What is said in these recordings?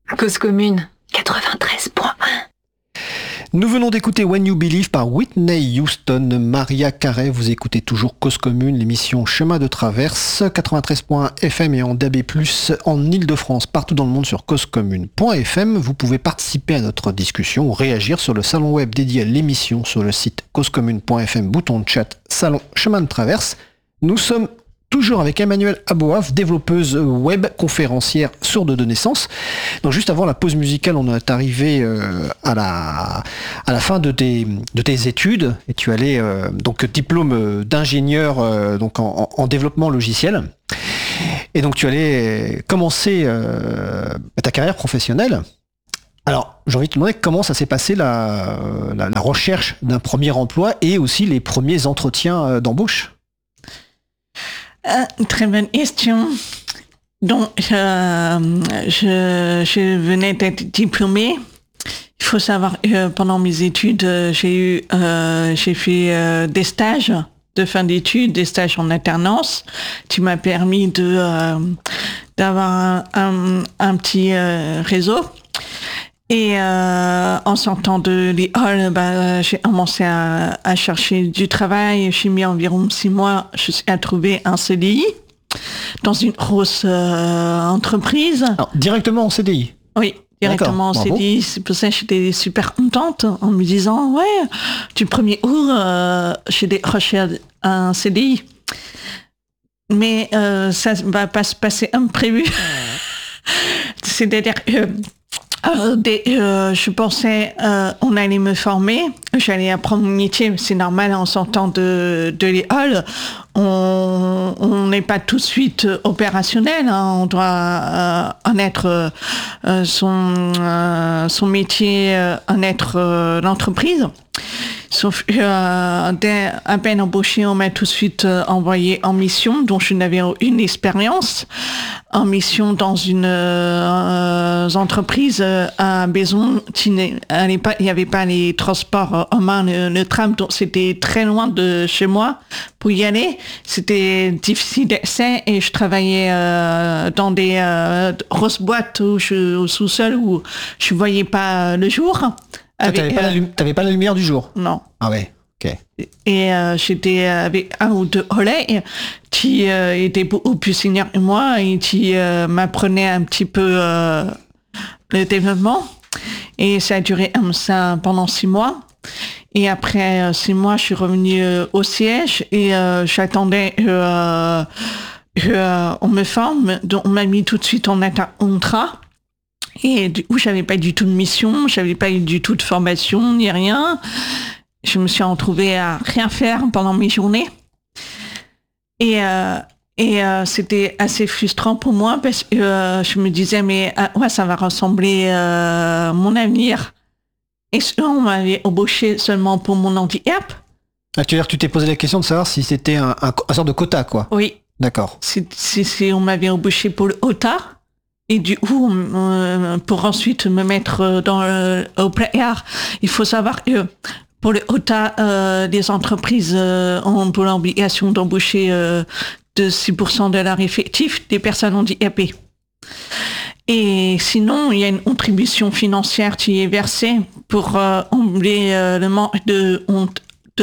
Cause commune 93.1. Nous venons d'écouter When You Believe par Whitney Houston. Maria Carey, vous écoutez toujours Cause Commune, l'émission Chemin de Traverse, 93.1 FM et en DAB+, en Ile-de-France, partout dans le monde sur causecommune.fm. Vous pouvez participer à notre discussion ou réagir sur le salon web dédié à l'émission sur le site causecommune.fm, bouton de chat, salon Chemin de Traverse. Nous sommes toujours avec Emmanuelle Aboaf, développeuse web, conférencière sourde de naissance. Donc juste avant la pause musicale, on est arrivé à la fin de tes études et tu allais donc diplôme d'ingénieur donc en développement logiciel. Et donc tu allais commencer ta carrière professionnelle. Alors, j'ai envie de te demander comment ça s'est passé la recherche d'un premier emploi et aussi les premiers entretiens d'embauche. Très bonne question. Donc, je venais d'être diplômée. Il faut savoir que pendant mes études, j'ai fait des stages de fin d'études, des stages en alternance, qui m'a permis d'avoir un petit réseau. Et en sortant de l'école, j'ai commencé à chercher du travail. J'ai mis environ 6 mois à trouver un CDI dans une grosse entreprise. Alors, directement en CDI? Oui, directement en CDI. C'est pour ça que j'étais super contente en me disant, ouais, du 1er août, j'ai décroché un CDI. Mais ça va pas se passer imprévu. C'est-à-dire que je pensais on allait me former, j'allais apprendre mon métier, c'est normal en sortant de l'école, on n'est pas tout de suite opérationnel, hein, on doit en être son métier, en être l'entreprise. Sauf à peine embauché, on m'a tout de suite envoyé en mission, dont je n'avais aucune expérience, en mission dans une entreprise à Maison. À l'époque, il n'y avait pas les transports en main, le tram, donc c'était très loin de chez moi pour y aller. C'était difficile d'accès et je travaillais dans des grosses boîtes au sous-sol où je ne voyais pas le jour. T'avais pas la lumière du jour? Non. Ah ouais, ok. Et j'étais avec un ou deux collègues qui étaient beaucoup plus seniors que moi et qui m'apprenaient un petit peu le développement. Et ça a duré comme ça pendant 6 mois. Et après 6 mois, je suis revenue au siège et j'attendais qu'on me forme. Donc on m'a mis tout de suite en contrat. Et du coup, j'avais pas du tout de mission, j'avais pas eu du tout de formation, ni rien. Je me suis retrouvée à rien faire pendant mes journées. Et c'était assez frustrant pour moi parce que je me disais, mais ouais, ça va ressembler mon avenir. Et on m'avait embauché seulement pour mon handicap. Ah, tu veux dire que tu t'es posé la question de savoir si c'était un sort de quota, quoi? Oui. D'accord. Si on m'avait embauché pour le quota. Et du coup, pour ensuite me mettre au placard, il faut savoir que pour le quota, les entreprises ont pour l'obligation d'embaucher de 6% de leur effectif des personnes handicapées. Et sinon, il y a une contribution financière qui est versée pour combler le manque de honte.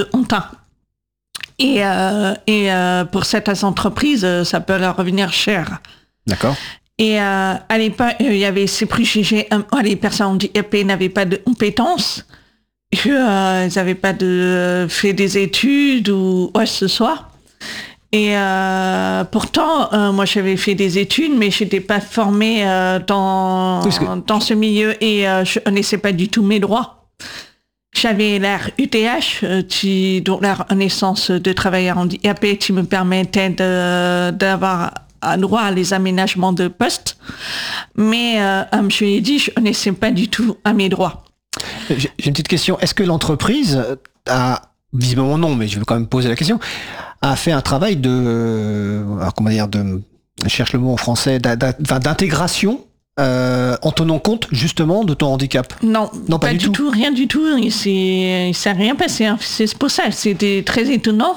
Et pour certaines entreprises, ça peut leur revenir cher. D'accord. Et à l'époque, il y avait ces préjugés, les personnes handicapées n'avaient pas de compétences, ils n'avaient pas fait des études ou quoi que ce soit. Et pourtant, moi j'avais fait des études, mais je n'étais pas formée dans ce milieu et je ne connaissais pas du tout mes droits. J'avais la UTH, donc la reconnaissance de travailleurs handicapés, qui me permettait d'avoir droit à les aménagements de poste, mais comme je l'ai dit, je ne connaissais pas du tout à mes droits. J'ai une petite question. Est-ce que l'entreprise a, visiblement non, mais je vais quand même poser la question, a fait un travail je cherche le mot en français, d'intégration en tenant compte justement de ton handicap? Non, pas du tout, rien du tout. Il s'est rien passé. Hein. C'est pour ça, c'était très étonnant.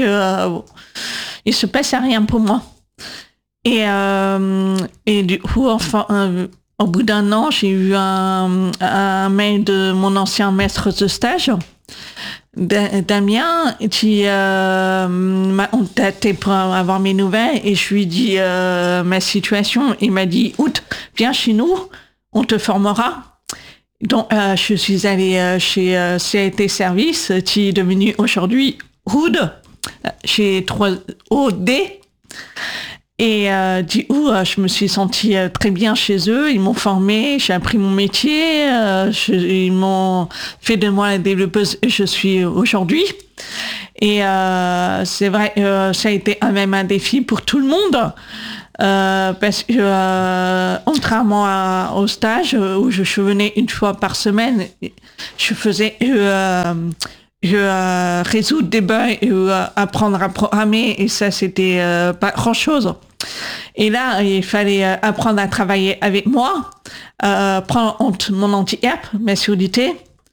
Il se passe rien pour moi. Et du coup, enfin, au bout d'un an, j'ai eu un mail de mon ancien maître de stage, Damien, qui m'a contacté pour avoir mes nouvelles et je lui ai dit ma situation. Il m'a dit, Août, viens chez nous, on te formera. Donc, je suis allée chez CAT Service, qui est devenu aujourd'hui Hood, chez 3OD. Et du coup, je me suis sentie très bien chez eux. Ils m'ont formée, j'ai appris mon métier. Ils m'ont fait de moi la développeuse que je suis aujourd'hui. Et c'est vrai, ça a été même un défi pour tout le monde. Parce que contrairement au stage où je venais une fois par semaine, je faisais résoudre des bugs et apprendre à programmer, et ça c'était pas grand chose. Et là il fallait apprendre à travailler avec moi, prendre en compte mon handicap, ma surdité,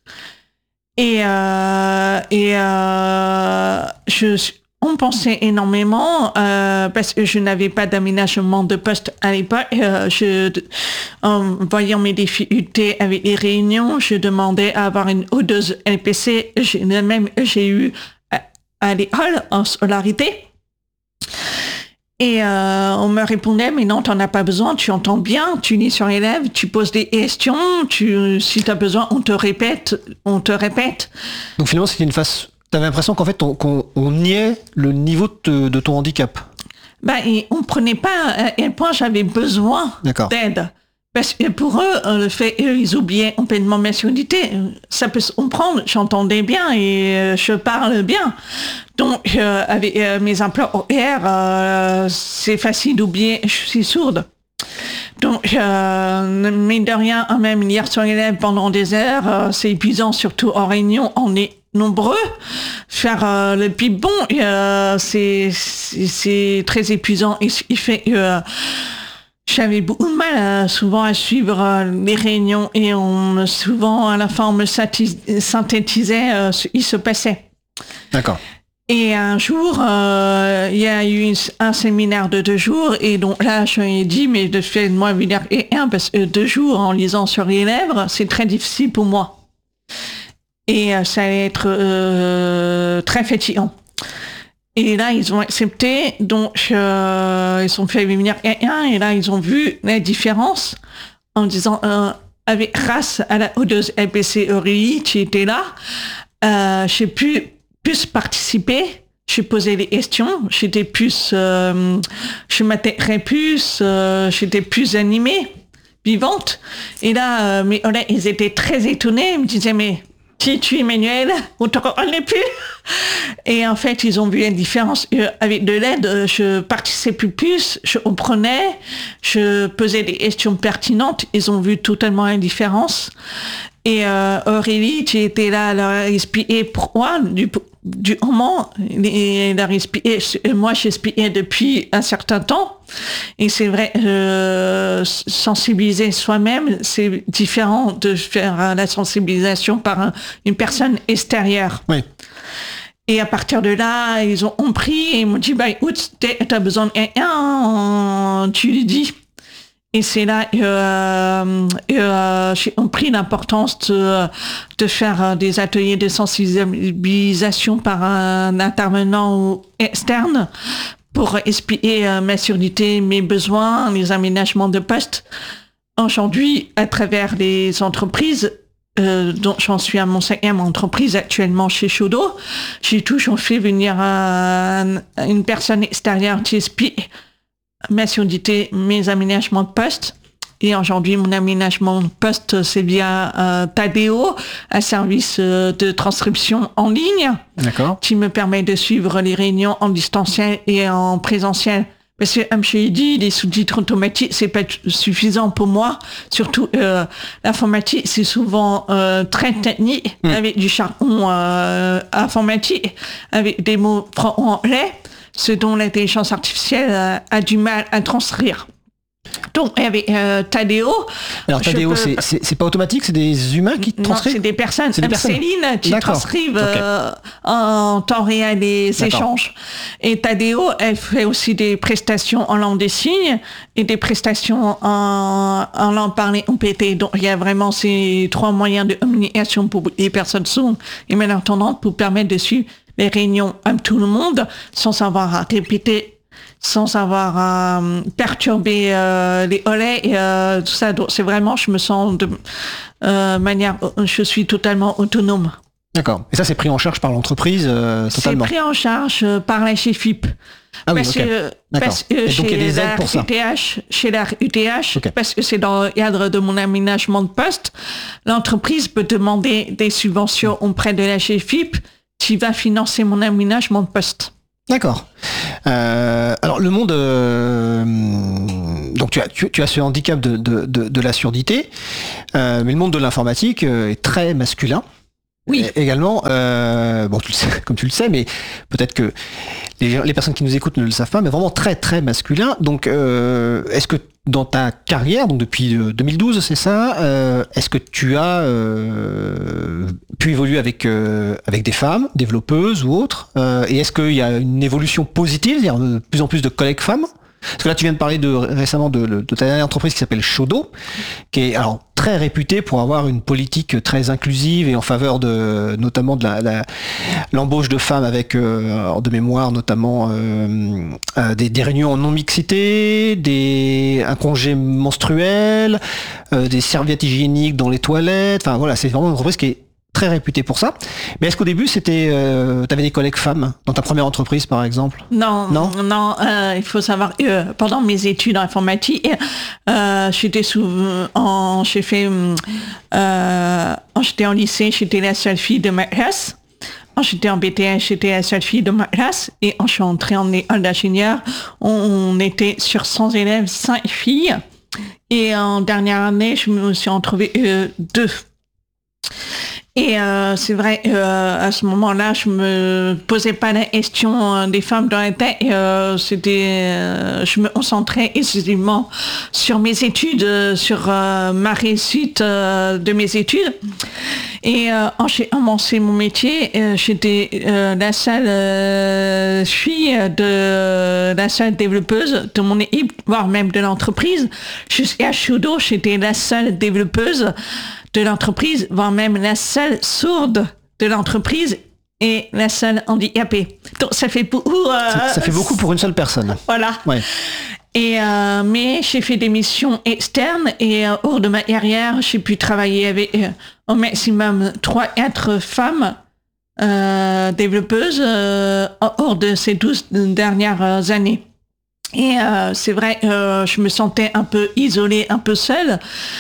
on pensait énormément parce que je n'avais pas d'aménagement de poste à l'époque. En voyant mes difficultés avec les réunions, je demandais à avoir une odeuse LPC. J'ai eu à l'école en scolarité. Et on me répondait, mais non, t'en as pas besoin, tu entends bien, tu lis sur élève, tu poses des questions, si t'as besoin, on te répète. Donc finalement, c'était une phase... T'avais l'impression qu'en fait, on niait le niveau de ton handicap. Et on prenait pas à quel point j'avais besoin d'aide. Parce que pour eux, le fait qu'ils oubliaient complètement ma surdité, ça peut se comprendre, j'entendais bien et je parle bien. Donc, avec mes implants OR, c'est facile d'oublier, je suis sourde. Donc, mine de rien, même lire sur élève pendant des heures, c'est épuisant, surtout en réunion, on est nombreux. Faire le pipon, c'est très épuisant. Et il fait que j'avais beaucoup de mal souvent à suivre les réunions et souvent à la fin on me synthétisait ce qui se passait. D'accord. Et un jour, il y a eu un séminaire de 2 jours et donc là je lui ai dit mais de fait moi venir parce que 2 jours en lisant sur les lèvres c'est très difficile pour moi. Et ça allait être très fatigant. Et là, ils ont accepté, donc ils ont fait venir quelqu'un, et là, ils ont vu la différence en disant, grâce à la odeuse LPC Aurélie qui était là, j'ai pu plus participer, j'ai posé des questions, j'étais plus, je m'intégrais plus, j'étais plus animée, vivante. Et là, mes collègues, ils étaient très étonnés, ils me disaient, mais si tu es Emmanuel, on te reconnaît plus. Et en fait, ils ont vu la différence. Avec de l'aide, je participais plus, je comprenais, je posais des questions pertinentes. Ils ont vu totalement la différence. Et Aurélie, qui était là, elle a expliqué pourquoi, du moment, elle a expliqué, moi j'expliquais depuis un certain temps. Et c'est vrai, sensibiliser soi-même, c'est différent de faire la sensibilisation par une personne extérieure. Oui. Et à partir de là, ils ont compris et ils m'ont dit, écoute, t'as besoin de quelqu'un, tu lui dis. Et c'est là j'ai compris l'importance de faire des ateliers de sensibilisation par un intervenant externe pour expliquer ma surdité, mes besoins, les aménagements de poste. Aujourd'hui, à travers les entreprises, dont j'en suis à mon 5e entreprise actuellement chez Chaudot, j'ai toujours fait venir une personne extérieure qui explique ma surdité, mes aménagements de poste. Et aujourd'hui, mon aménagement de poste, c'est via Tadeo, un service de transcription en ligne. D'accord. Qui me permet de suivre les réunions en distanciel et en présentiel. Parce que, comme je l'ai dit, les sous-titres automatiques, c'est pas suffisant pour moi. Surtout, l'informatique, c'est souvent très technique, avec du jargon informatique, avec des mots en anglais, ce dont l'intelligence artificielle a du mal à transcrire. Donc, il y avait Tadeo. Alors Tadeo, c'est pas automatique, c'est des humains qui transcrivent? Non, c'est des personnes. Céline qui transcrivent en temps réel les échanges. Et Tadeo, elle fait aussi des prestations en langue des signes et des prestations en langue parlée OPT. Donc, il y a vraiment ces 3 moyens de communication pour les personnes sourdes et malentendantes pour permettre de suivre les réunions à tout le monde sans avoir à répéter, sans avoir à perturber les olets et tout ça. Donc c'est vraiment, je me sens de manière, je suis totalement autonome. D'accord. Et ça, c'est pris en charge par l'entreprise totalement? C'est pris en charge par la GFIP. Ah oui, ok. D'accord. Et donc il y a des aides pour ça? Chez la UTH, okay. Parce que c'est dans le cadre de mon aménagement de poste, l'entreprise peut demander des subventions auprès de la GFIP qui va financer mon aménagement de poste. D'accord. Alors le monde, donc tu as ce handicap de la surdité, mais le monde de l'informatique est très masculin. Oui. Également, bon, tu le sais, comme tu le sais, mais peut-être que les personnes qui nous écoutent ne le savent pas, mais vraiment très très masculin. Donc, est-ce que dans ta carrière, donc depuis 2012, c'est ça, est-ce que tu as pu évoluer avec des femmes, développeuses ou autres, et est-ce qu'il y a une évolution positive, c'est-à-dire de plus en plus de collègues femmes? Parce que là, tu viens de parler récemment de ta dernière entreprise qui s'appelle Shodo, qui est alors très réputée pour avoir une politique très inclusive et en faveur notamment de l'embauche de femmes avec, de mémoire, notamment des réunions en non-mixité, un congé menstruel, des serviettes hygiéniques dans les toilettes. Enfin voilà, c'est vraiment une entreprise qui est très réputé pour ça. Mais est-ce qu'au début, t'avais des collègues femmes dans ta première entreprise, par exemple? Non. Il faut savoir, pendant mes études en informatique, j'étais en lycée, j'étais la seule fille de ma classe. Quand j'étais en BTS, j'étais la seule fille de ma classe. Et quand je suis entrée en école d'ingénieur, on était sur 100 élèves, 5 filles. Et en dernière année, je me suis retrouvée 2. Et c'est vrai, à ce moment-là, je me posais pas la question des femmes dans la tête. Je me concentrais exclusivement sur mes études, sur ma réussite de mes études. Et quand j'ai commencé mon métier, j'étais la seule fille la seule développeuse de mon équipe, voire même de l'entreprise. Jusqu'à Shodo, j'étais la seule développeuse de l'entreprise, voire même la seule sourde de l'entreprise et la seule handicapée. Donc ça fait beaucoup. Ça fait beaucoup pour une seule personne. Voilà. Ouais. Et mais j'ai fait des missions externes et hors de ma carrière, j'ai pu travailler avec au maximum 3-4 femmes développeuses hors de ces 12 dernières années. Et c'est vrai, je me sentais un peu isolée, un peu seule.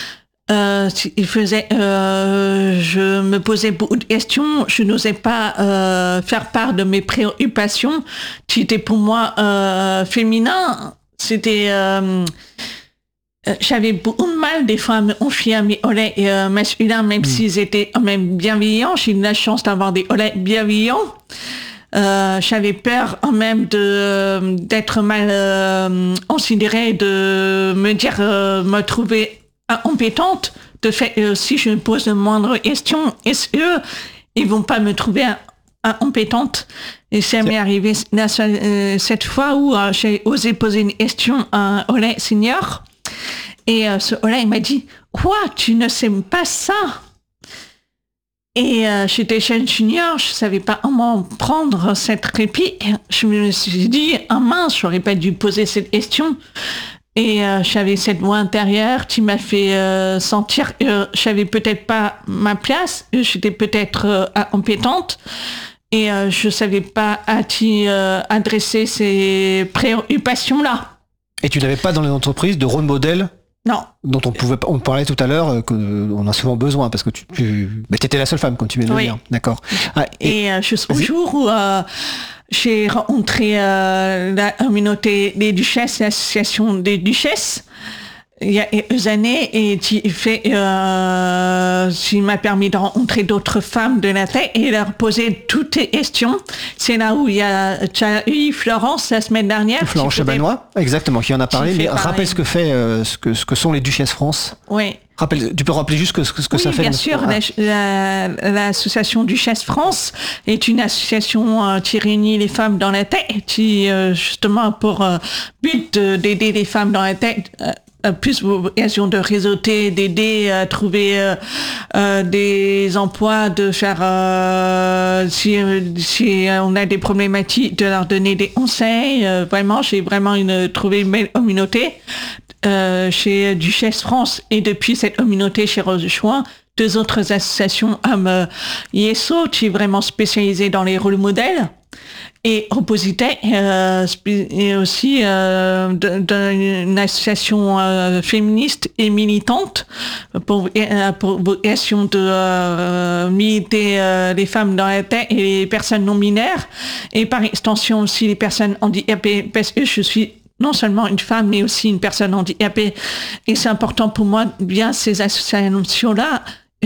Je me posais beaucoup de questions, je n'osais pas faire part de mes préoccupations qui étaient pour moi féminins. C'était j'avais beaucoup de mal des fois à me confier à mes collègues masculins, même s'ils étaient quand même bienveillants. J'ai eu la chance d'avoir des collègues bienveillants. J'avais peur quand même d'être mal considérée, de me dire me trouver incompétente, de fait, si je me pose la moindre question, est-ce que ils vont pas me trouver incompétente? Et ça m'est arrivé cette fois où j'ai osé poser une question à un collègue senior, et ce collègue m'a dit « Quoi, tu ne sais pas ça ?» Et j'étais jeune junior, je savais pas comment prendre cette réplique. Je me suis dit « Ah mince, j'aurais pas dû poser cette question ». Et j'avais cette voix intérieure qui m'a fait sentir que j'avais peut-être pas ma place, que j'étais peut-être incompétente, et je savais pas à qui adresser ces préoccupations-là. Et tu n'avais pas dans les entreprises de rôle modèle? Non. Dont on parlait tout à l'heure, qu'on a souvent besoin, parce que tu étais la seule femme, comme tu viens de le dire. D'accord. Ah, et jusqu'au jour où j'ai rencontré la communauté des duchesses, l'association des duchesses, il y a quelques années et qui m'a permis de rencontrer d'autres femmes de la tech et leur poser toutes les questions. C'est là où tu as eu Florence la semaine dernière. Florence Chabanois, exactement, qui en a parlé. Mais rappelle ce que sont les Duchesses France. Oui. Tu peux rappeler juste ce que ça fait. Bien sûr, l'association Duchesse France est une association qui réunit les femmes dans la tech, qui justement pour but d'aider les femmes dans la tech. Plus occasion de réseauter, d'aider à trouver des emplois, de faire si on a des problématiques, de leur donner des conseils. Vraiment, j'ai vraiment trouvé une belle communauté chez Duchesse France et depuis cette communauté chez Rose Chouin, 2 autres associations ISO qui est vraiment spécialisée dans les rôles modèles. Et Opposité et aussi d'une association féministe et militante pour vocation de militer les femmes dans la tech et les personnes non binaires et par extension aussi les personnes handicapées parce que je suis non seulement une femme mais aussi une personne handicapée et c'est important pour moi bien ces associations-là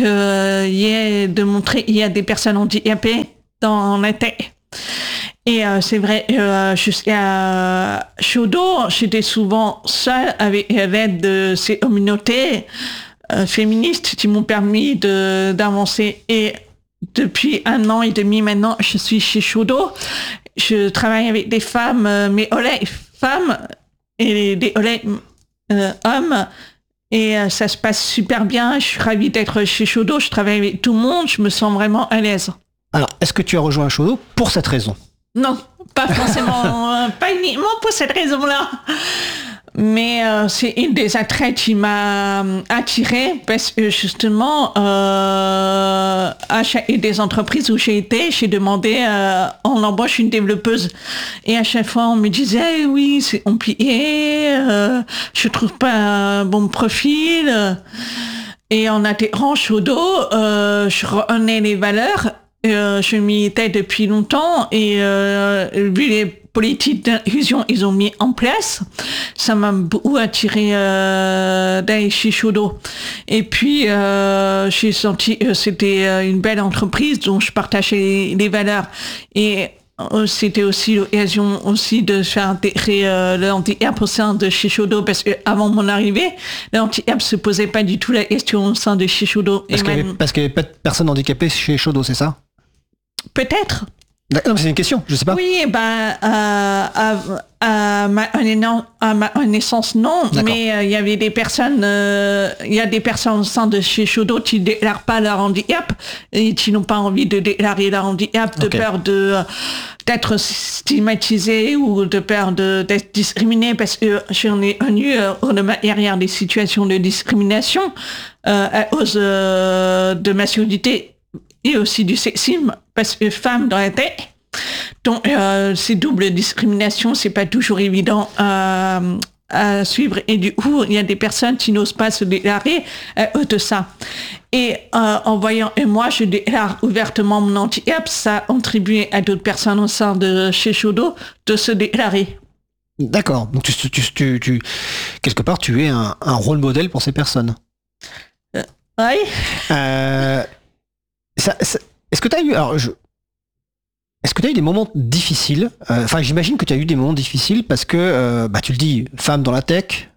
de montrer qu'il y a des personnes handicapées dans la tech. Et c'est vrai, jusqu'à Chaudot, j'étais souvent seule avec l'aide de ces communautés féministes qui m'ont permis d'avancer. Et depuis 1 an et demi maintenant, je suis chez Chaudot. Je travaille avec des femmes, mes collègues femmes et des collègues hommes. Et ça se passe super bien. Je suis ravie d'être chez Chaudot. Je travaille avec tout le monde. Je me sens vraiment à l'aise. Alors, est-ce que tu as rejoint Chaudot pour cette raison ? Non, pas forcément, pas uniquement pour cette raison-là. Mais c'est une des attraits qui m'a attirée parce que justement, à chaque des entreprises où j'ai été, j'ai demandé, on embauche une développeuse. Et à chaque fois, on me disait, oui, c'est compliqué, je trouve pas un bon profil. Et en intégrant Chaudot, je reconnais les valeurs. Je militais depuis longtemps et vu les politiques d'inclusion ils ont mis en place, ça m'a beaucoup attiré d'aller chez Chaudot. Et puis j'ai senti que c'était une belle entreprise dont je partageais les valeurs et c'était aussi l'occasion aussi de faire intégrer le handicap au sein de chez Chaudot parce que avant mon arrivée, le handicap se posait pas du tout la question au sein de chez Chaudot. Parce qu'il n'y avait pas de personnes handicapées chez Chaudot, c'est ça ? Peut-être. Non, mais c'est une question, je sais pas. Oui, à ma naissance, non. D'accord. Mais il y avait des personnes, il y a des personnes au sein de chez Chaudot qui ne déclarent pas leur handicap et qui n'ont pas envie de déclarer leur handicap de peur d'être stigmatisées ou de peur d'être discriminées parce que j'en ai connu derrière des situations de discrimination à cause de ma surdité et aussi du sexisme parce que femme dans la tech. Donc ces doubles discriminations, c'est pas toujours évident à suivre et du coup il y a des personnes qui n'osent pas se déclarer de ça. Et en voyant et moi je déclare ouvertement mon handicap, ça a contribué à d'autres personnes au sein de chez Chaudot de se déclarer. D'accord. Donc tu quelque part tu es un rôle modèle pour ces personnes. Oui. Est-ce que tu as eu des moments difficiles ? Enfin, j'imagine que tu as eu des moments difficiles parce que, tu le dis, femme dans la tech,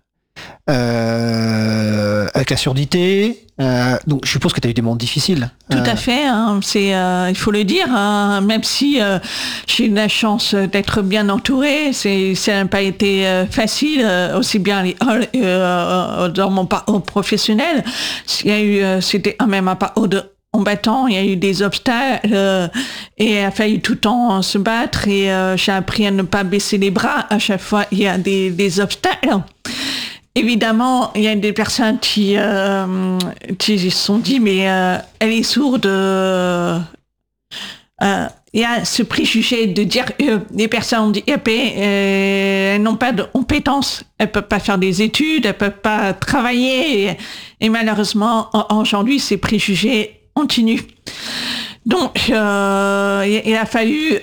avec la surdité. Donc, je suppose que tu as eu des moments difficiles. Tout à fait. Hein, il faut le dire. Hein, même si j'ai eu la chance d'être bien entourée, ça n'a pas été facile, aussi bien dans mon parcours professionnel. C'était quand même un parcours combattant, il y a eu des obstacles et il a fallu tout le temps se battre et j'ai appris à ne pas baisser les bras. À chaque fois, il y a des obstacles. Évidemment, il y a des personnes qui se sont dit mais elle est sourde. Il y a ce préjugé de dire que les personnes handicapées elles n'ont pas de compétences, elles peuvent pas faire des études, elles peuvent pas travailler et malheureusement aujourd'hui ces préjugés continuent. Donc il a fallu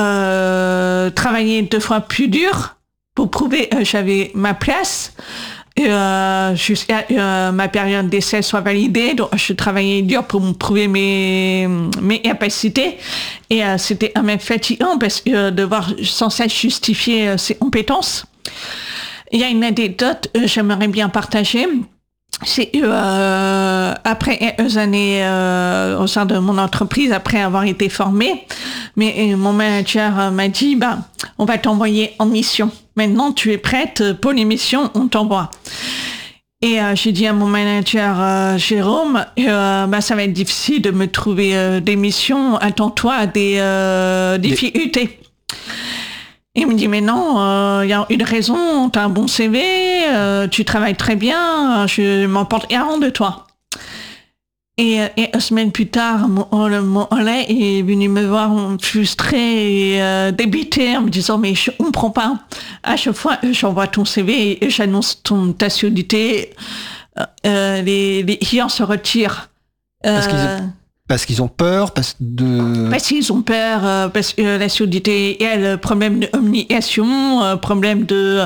travailler 2 fois plus dur pour prouver que j'avais ma place jusqu'à ma période d'essai soit validée. Donc, je travaillais dur pour me prouver mes capacités. Et c'était un même fatigant parce que devoir sans cesse justifier ses compétences. Il y a une anecdote que j'aimerais bien partager. C'est après quelques années au sein de mon entreprise, après avoir été formée, mais mon manager m'a dit on va t'envoyer en mission. Maintenant tu es prête pour les missions, on t'envoie. Et j'ai dit à mon manager Jérôme, ça va être difficile de me trouver des missions. Attends-toi à des difficultés. Il me dit, mais non, y a une raison, t'as un bon CV, tu travailles très bien, je m'en porte garant de toi. Et une semaine plus tard, mon Olé est venu me voir frustré et débité en me disant, mais je comprends pas. À chaque fois, j'envoie ton CV et j'annonce ta solidité, les clients se retirent. Parce qu'ils ont peur, parce qu'ils ont peur, parce que la surdité, il y a le problème de communication, problème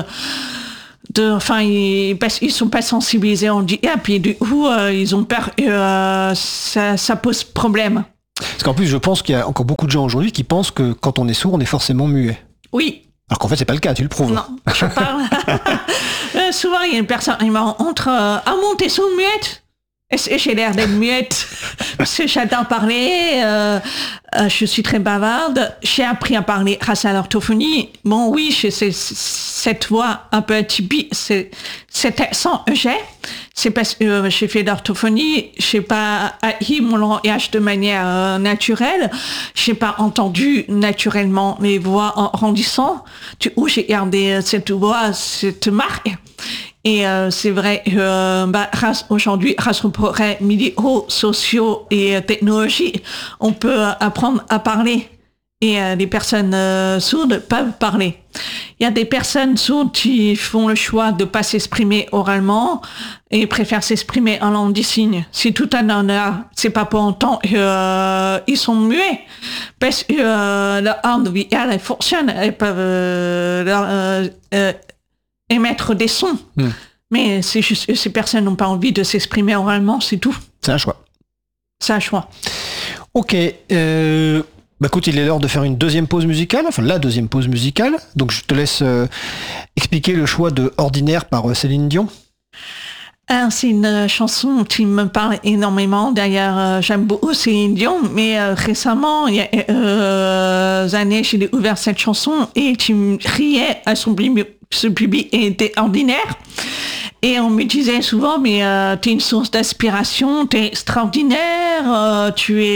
parce qu'ils sont pas sensibilisés en handicap, et du coup, ils ont peur que ça pose problème. Parce qu'en plus, je pense qu'il y a encore beaucoup de gens aujourd'hui qui pensent que quand on est sourd, on est forcément muet. Oui. Alors qu'en fait, c'est pas le cas, tu le prouves. Non, je parle. Souvent, il y a une personne qui me rencontre, ah bon, t'es sourd muette? Est-ce que j'ai l'air d'être muette? Parce que j'adore parler, je suis très bavarde, j'ai appris à parler grâce à l'orthophonie. Bon oui, j'ai cette voix un peu atypique, cet accent que j'ai, c'est parce que j'ai fait l'orthophonie, j'ai pas acquis mon langage de manière naturelle, j'ai pas entendu naturellement les voix en grandissant, du coup j'ai gardé cette voix, cette marque. Et c'est vrai que aujourd'hui, grâce aux progrès médicaux, sociaux et technologiques, on peut apprendre à parler. Et les personnes sourdes peuvent parler. Il y a des personnes sourdes qui font le choix de ne pas s'exprimer oralement et préfèrent s'exprimer en langue des signes. C'est tout un honneur. C'est pas pour autant qu'ils sont muets. Parce que leur langue vitale, elle fonctionne. Elles peuvent émettre des sons. Mais c'est juste que ces personnes n'ont pas envie de s'exprimer oralement, c'est tout. C'est un choix. C'est un choix. Ok. Écoute, il est l'heure de faire une deuxième pause musicale, enfin la deuxième pause musicale. Donc je te laisse expliquer le choix de Ordinaire par Céline Dion. C'est une chanson qui me parle énormément. D'ailleurs, j'aime beaucoup Céline Dion, mais récemment, il y a années, j'ai découvert cette chanson et qui me riait à ce public était ordinaire. Et on me disait souvent, mais t'es une source d'inspiration, t'es extraordinaire,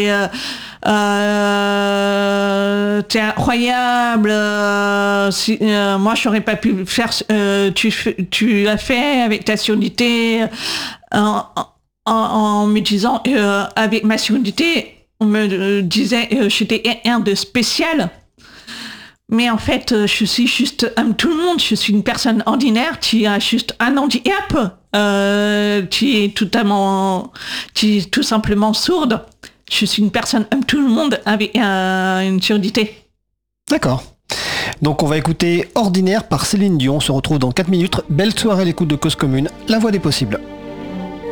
t'es incroyable. Moi, j'aurais pas pu faire. Tu l'as fait avec ta surdité, en me disant avec ma surdité, on me disait j'étais un de spécial. Mais en fait, je suis juste comme tout le monde. Je suis une personne ordinaire qui a juste un handicap, qui est tout simplement sourde. Je suis une personne comme tout le monde avec une surdité. D'accord. Donc on va écouter Ordinaire par Céline Dion. On se retrouve dans 4 minutes. Belle soirée à l'écoute de Cause Commune, la voix des possibles.